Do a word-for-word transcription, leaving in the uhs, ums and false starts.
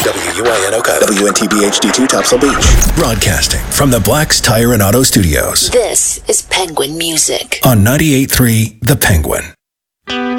W U I N Okata. W N T B H D two Topsail Beach. Broadcasting from the Black's Tire and Auto Studios. This is Penguin Music. On ninety-eight point three The Penguin.